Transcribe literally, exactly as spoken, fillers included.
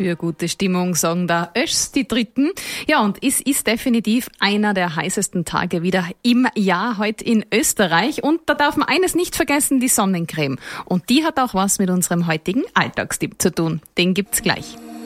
für gute Stimmung, sagen da Öschs die Dritten. Ja, und es ist definitiv einer der heißesten Tage wieder im Jahr heute in Österreich. Und da darf man eines nicht vergessen, die Sonnencreme. Und die hat auch was mit unserem heutigen Alltagstipp zu tun. Den gibt's gleich.